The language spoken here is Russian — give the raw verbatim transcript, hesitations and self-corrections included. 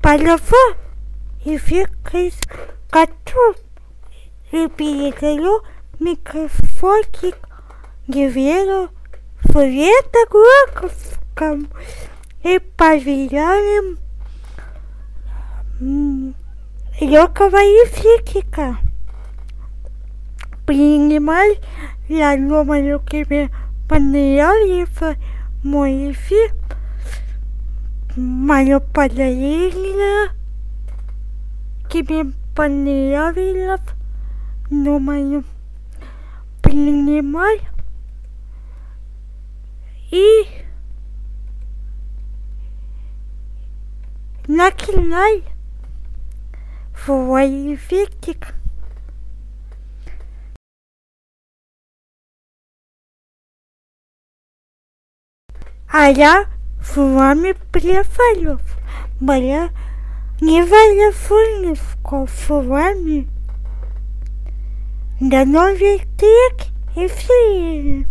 Полова эффект из котов и передаю микрофончик Гиверу Светогорковскому и поверяем легкого эффектика. Принимай, я думаю, тебе понравится мой эфир, мое подарение тебе понравилось, думаю, принимай и начинай свой эффектик. А я с вами префалюсь, моя Неваля Фурневского с вами. До новых встреч и встречи.